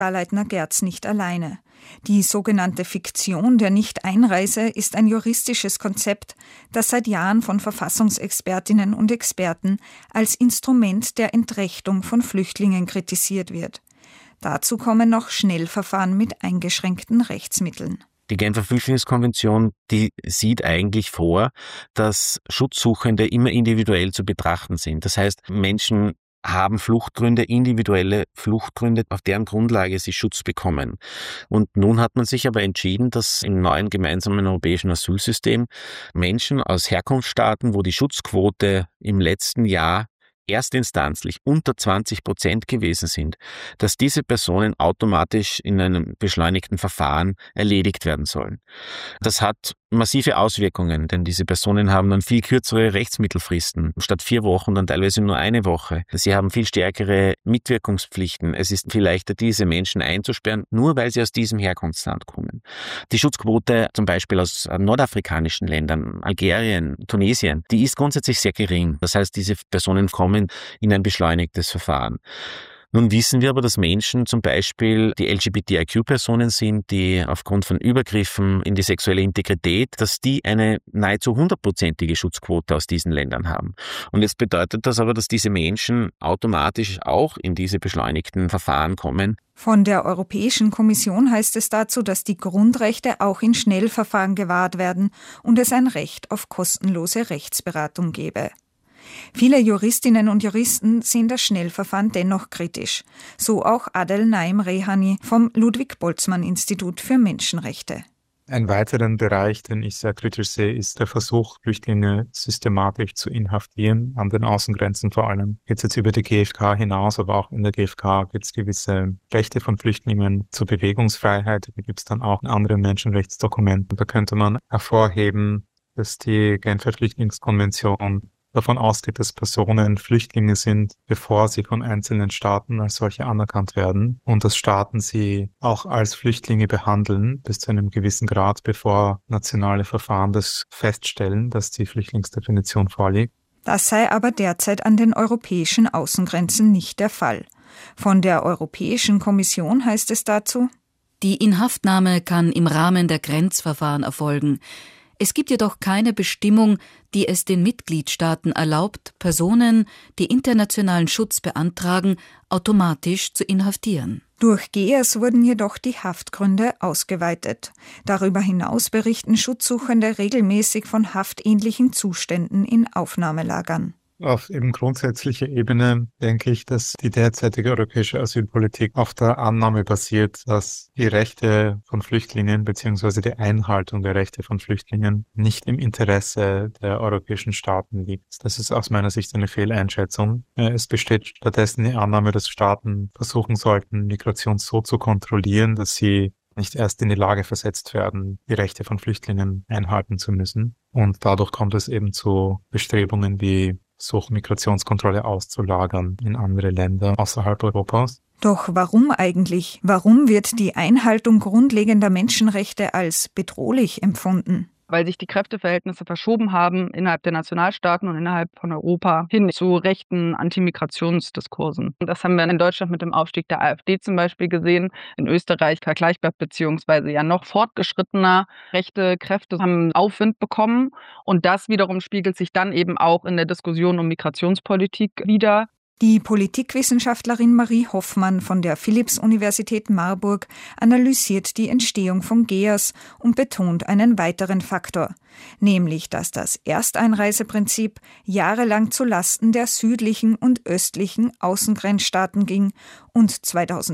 Leitner-Gerz nicht alleine. Die sogenannte Fiktion der Nicht-Einreise ist ein juristisches Konzept, das seit Jahren von Verfassungsexpertinnen und Experten als Instrument der Entrechtung von Flüchtlingen kritisiert wird. Dazu kommen noch Schnellverfahren mit eingeschränkten Rechtsmitteln. Die Genfer Flüchtlingskonvention, die sieht eigentlich vor, dass Schutzsuchende immer individuell zu betrachten sind. Das heißt, Menschen haben Fluchtgründe, individuelle Fluchtgründe, auf deren Grundlage sie Schutz bekommen. Und nun hat man sich aber entschieden, dass im neuen gemeinsamen europäischen Asylsystem Menschen aus Herkunftsstaaten, wo die Schutzquote im letzten Jahr erstinstanzlich unter 20% gewesen sind, dass diese Personen automatisch in einem beschleunigten Verfahren erledigt werden sollen. Das hat massive Auswirkungen, denn diese Personen haben dann viel kürzere Rechtsmittelfristen, statt 4 Wochen dann teilweise nur 1 Woche. Sie haben viel stärkere Mitwirkungspflichten. Es ist viel leichter, diese Menschen einzusperren, nur weil sie aus diesem Herkunftsland kommen. Die Schutzquote zum Beispiel aus nordafrikanischen Ländern, Algerien, Tunesien, die ist grundsätzlich sehr gering. Das heißt, diese Personen kommen in ein beschleunigtes Verfahren. Nun wissen wir aber, dass Menschen zum Beispiel die LGBTIQ-Personen sind, die aufgrund von Übergriffen in die sexuelle Integrität, dass die eine nahezu 100%ige Schutzquote aus diesen Ländern haben. Und jetzt bedeutet das aber, dass diese Menschen automatisch auch in diese beschleunigten Verfahren kommen. Von der Europäischen Kommission heißt es dazu, dass die Grundrechte auch in Schnellverfahren gewahrt werden und es ein Recht auf kostenlose Rechtsberatung gebe. Viele Juristinnen und Juristen sehen das Schnellverfahren dennoch kritisch. So auch Adel Naim Rehani vom Ludwig-Boltzmann-Institut für Menschenrechte. Ein weiterer Bereich, den ich sehr kritisch sehe, ist der Versuch, Flüchtlinge systematisch zu inhaftieren, an den Außengrenzen vor allem. Geht es jetzt über die GfK hinaus, aber auch in der GfK gibt es gewisse Rechte von Flüchtlingen zur Bewegungsfreiheit. Da gibt es dann auch andere Menschenrechtsdokumente. Da könnte man hervorheben, dass die Genfer Flüchtlingskonvention davon ausgeht, dass Personen Flüchtlinge sind, bevor sie von einzelnen Staaten als solche anerkannt werden und dass Staaten sie auch als Flüchtlinge behandeln bis zu einem gewissen Grad, bevor nationale Verfahren das feststellen, dass die Flüchtlingsdefinition vorliegt. Das sei aber derzeit an den europäischen Außengrenzen nicht der Fall. Von der Europäischen Kommission heißt es dazu: Die Inhaftnahme kann im Rahmen der Grenzverfahren erfolgen. Es gibt jedoch keine Bestimmung, die es den Mitgliedstaaten erlaubt, Personen, die internationalen Schutz beantragen, automatisch zu inhaftieren. Durch GEAS wurden jedoch die Haftgründe ausgeweitet. Darüber hinaus berichten Schutzsuchende regelmäßig von haftähnlichen Zuständen in Aufnahmelagern. Auf eben grundsätzlicher Ebene denke ich, dass die derzeitige europäische Asylpolitik auf der Annahme basiert, dass die Rechte von Flüchtlingen bzw. die Einhaltung der Rechte von Flüchtlingen nicht im Interesse der europäischen Staaten liegt. Das ist aus meiner Sicht eine Fehleinschätzung. Es besteht stattdessen die Annahme, dass Staaten versuchen sollten, Migration so zu kontrollieren, dass sie nicht erst in die Lage versetzt werden, die Rechte von Flüchtlingen einhalten zu müssen. Und dadurch kommt es eben zu Bestrebungen wie Migrationskontrolle auszulagern in andere Länder außerhalb Europas. Doch warum eigentlich? Warum wird die Einhaltung grundlegender Menschenrechte als bedrohlich empfunden? Weil sich die Kräfteverhältnisse verschoben haben innerhalb der Nationalstaaten und innerhalb von Europa hin zu rechten Antimigrationsdiskursen. Und das haben wir in Deutschland mit dem Aufstieg der AfD zum Beispiel gesehen, in Österreich vergleichbar beziehungsweise ja noch fortgeschrittener. Rechte Kräfte haben Aufwind bekommen und das wiederum spiegelt sich dann eben auch in der Diskussion um Migrationspolitik wider. Die Politikwissenschaftlerin Marie Hoffmann von der Philipps-Universität Marburg analysiert die Entstehung von GEAS und betont einen weiteren Faktor, nämlich dass das Ersteinreiseprinzip jahrelang zu Lasten der südlichen und östlichen Außengrenzstaaten ging und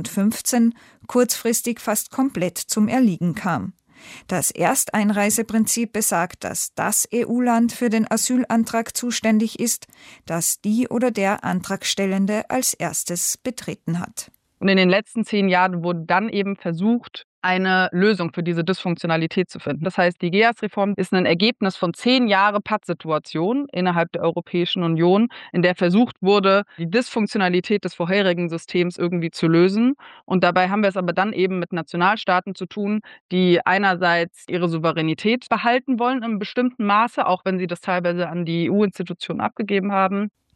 2015 kurzfristig fast komplett zum Erliegen kam. Das Ersteinreiseprinzip besagt, dass das EU-Land für den Asylantrag zuständig ist, das die oder der Antragstellende als erstes betreten hat. Und in den letzten 10 Jahren wurde dann eben versucht, eine Lösung für diese Dysfunktionalität zu finden. Das heißt, die GEAS-Reform ist ein Ergebnis von 10 Jahren Pattsituation innerhalb der Europäischen Union, in der versucht wurde, die Dysfunktionalität des vorherigen Systems irgendwie zu lösen. Und dabei haben wir es aber dann eben mit Nationalstaaten zu tun, die einerseits ihre Souveränität behalten wollen in einem bestimmten Maße, auch wenn sie das teilweise an die EU-Institutionen abgegeben haben.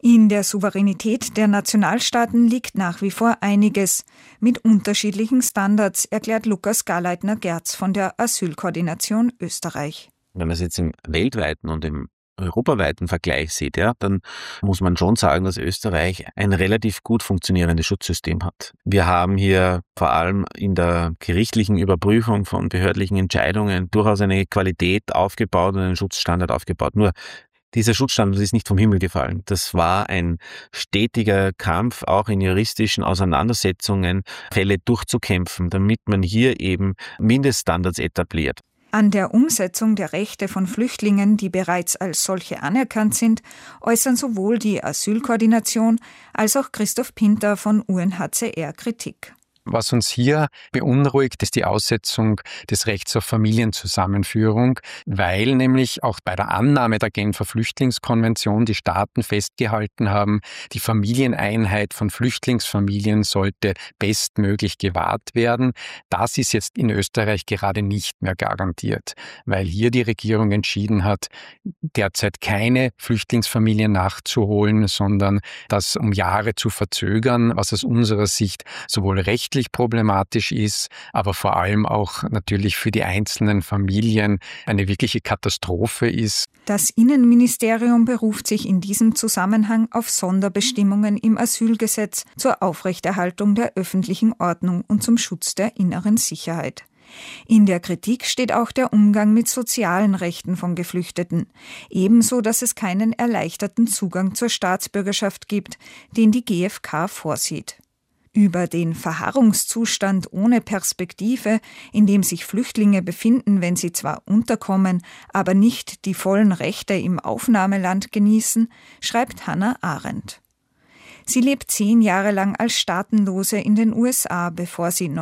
In der Souveränität der Nationalstaaten liegt nach wie vor einiges, mit unterschiedlichen Standards, erklärt Lukas Garleitner-Gerz von der Asylkoordination Österreich. Wenn man es jetzt im weltweiten und im europaweiten Vergleich sieht, ja, dann muss man schon sagen, dass Österreich ein relativ gut funktionierendes Schutzsystem hat. Wir haben hier vor allem in der gerichtlichen Überprüfung von behördlichen Entscheidungen durchaus eine Qualität aufgebaut und einen Schutzstandard aufgebaut. Nur dieser Schutzstandard ist nicht vom Himmel gefallen. Das war ein stetiger Kampf, auch in juristischen Auseinandersetzungen, Fälle durchzukämpfen, damit man hier eben Mindeststandards etabliert. An der Umsetzung der Rechte von Flüchtlingen, die bereits als solche anerkannt sind, äußern sowohl die Asylkoordination als auch Christoph Pinter von UNHCR Kritik. Was uns hier beunruhigt, ist die Aussetzung des Rechts auf Familienzusammenführung, weil nämlich auch bei der Annahme der Genfer Flüchtlingskonvention die Staaten festgehalten haben, die Familieneinheit von Flüchtlingsfamilien sollte bestmöglich gewahrt werden. Das ist jetzt in Österreich gerade nicht mehr garantiert, weil hier die Regierung entschieden hat, derzeit keine Flüchtlingsfamilien nachzuholen, sondern das um Jahre zu verzögern, was aus unserer Sicht sowohl rechtlich problematisch ist, aber vor allem auch natürlich für die einzelnen Familien eine wirkliche Katastrophe ist. Das Innenministerium beruft sich in diesem Zusammenhang auf Sonderbestimmungen im Asylgesetz zur Aufrechterhaltung der öffentlichen Ordnung und zum Schutz der inneren Sicherheit. In der Kritik steht auch der Umgang mit sozialen Rechten von Geflüchteten, ebenso, dass es keinen erleichterten Zugang zur Staatsbürgerschaft gibt, den die GfK vorsieht. Über den Verharrungszustand ohne Perspektive, in dem sich Flüchtlinge befinden, wenn sie zwar unterkommen, aber nicht die vollen Rechte im Aufnahmeland genießen, schreibt Hannah Arendt. Sie lebt 10 Jahre lang als Staatenlose in den USA, bevor sie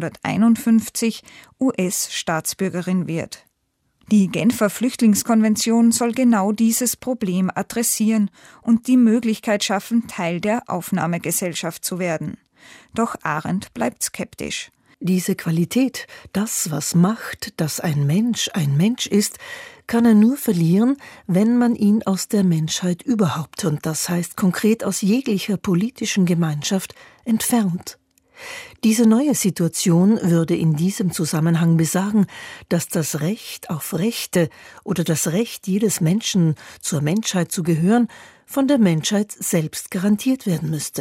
1951 US-Staatsbürgerin wird. Die Genfer Flüchtlingskonvention soll genau dieses Problem adressieren und die Möglichkeit schaffen, Teil der Aufnahmegesellschaft zu werden. Doch Arendt bleibt skeptisch. Diese Qualität, das, was macht, dass ein Mensch ist, kann er nur verlieren, wenn man ihn aus der Menschheit überhaupt, und das heißt konkret aus jeglicher politischen Gemeinschaft, entfernt. Diese neue Situation würde in diesem Zusammenhang besagen, dass das Recht auf Rechte oder das Recht jedes Menschen, zur Menschheit zu gehören, von der Menschheit selbst garantiert werden müsste.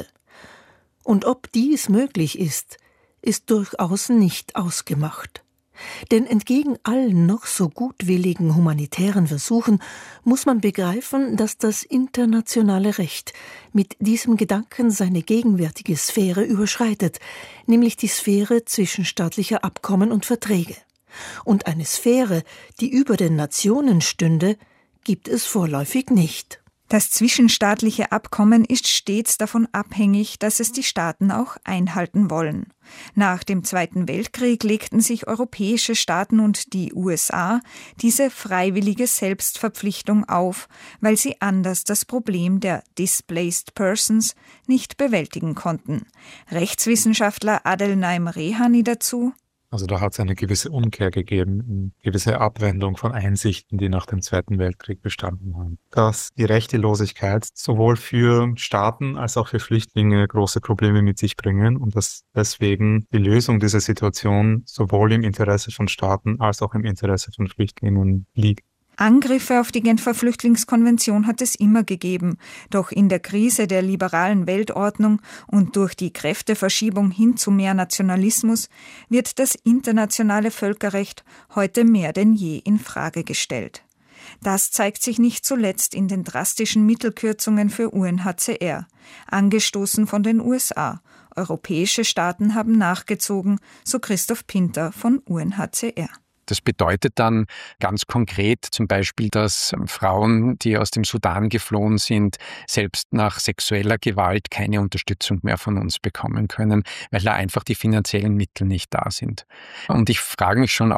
Und ob dies möglich ist durchaus nicht ausgemacht. Denn entgegen allen noch so gutwilligen humanitären Versuchen muss man begreifen, dass das internationale Recht mit diesem Gedanken seine gegenwärtige Sphäre überschreitet, nämlich die Sphäre zwischenstaatlicher Abkommen und Verträge. Und eine Sphäre, die über den Nationen stünde, gibt es vorläufig nicht. Das zwischenstaatliche Abkommen ist stets davon abhängig, dass es die Staaten auch einhalten wollen. Nach dem Zweiten Weltkrieg legten sich europäische Staaten und die USA diese freiwillige Selbstverpflichtung auf, weil sie anders das Problem der Displaced Persons nicht bewältigen konnten. Rechtswissenschaftler Adelnaim Rehani dazu: Also da hat es eine gewisse Umkehr gegeben, eine gewisse Abwendung von Einsichten, die nach dem Zweiten Weltkrieg bestanden haben. Dass die Rechtelosigkeit sowohl für Staaten als auch für Flüchtlinge große Probleme mit sich bringen und dass deswegen die Lösung dieser Situation sowohl im Interesse von Staaten als auch im Interesse von Flüchtlingen liegt. Angriffe auf die Genfer Flüchtlingskonvention hat es immer gegeben, doch in der Krise der liberalen Weltordnung und durch die Kräfteverschiebung hin zu mehr Nationalismus wird das internationale Völkerrecht heute mehr denn je in Frage gestellt. Das zeigt sich nicht zuletzt in den drastischen Mittelkürzungen für UNHCR, angestoßen von den USA. Europäische Staaten haben nachgezogen, so Christoph Pinter von UNHCR. Das bedeutet dann ganz konkret zum Beispiel, dass Frauen, die aus dem Sudan geflohen sind, selbst nach sexueller Gewalt keine Unterstützung mehr von uns bekommen können, weil da einfach die finanziellen Mittel nicht da sind. Und ich frage mich schon auch, ob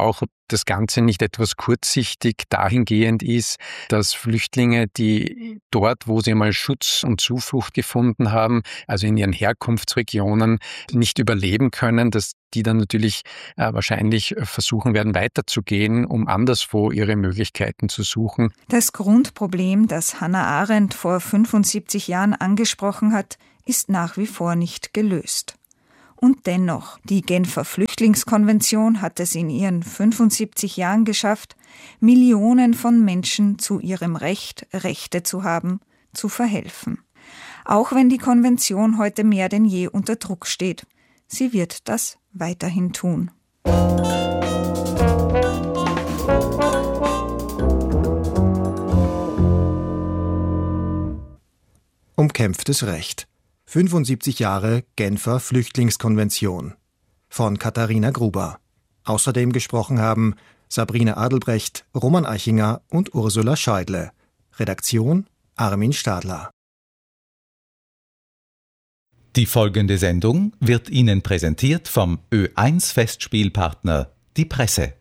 das Ganze nicht etwas kurzsichtig dahingehend ist, dass Flüchtlinge, die dort, wo sie mal Schutz und Zuflucht gefunden haben, also in ihren Herkunftsregionen, nicht überleben können, dass die dann natürlich wahrscheinlich versuchen werden, weiterzugehen, um anderswo ihre Möglichkeiten zu suchen. Das Grundproblem, das Hannah Arendt vor 75 Jahren angesprochen hat, ist nach wie vor nicht gelöst. Und dennoch, die Genfer Flüchtlingskonvention hat es in ihren 75 Jahren geschafft, Millionen von Menschen zu ihrem Recht, Rechte zu haben, zu verhelfen. Auch wenn die Konvention heute mehr denn je unter Druck steht. Sie wird das weiterhin tun. Umkämpftes Recht. 75 Jahre Genfer Flüchtlingskonvention. Von Katharina Gruber. Außerdem gesprochen haben Sabrina Adelbrecht, Roman Eichinger und Ursula Scheidle. Redaktion Armin Stadler. Die folgende Sendung wird Ihnen präsentiert vom Ö1 Festspielpartner Die Presse.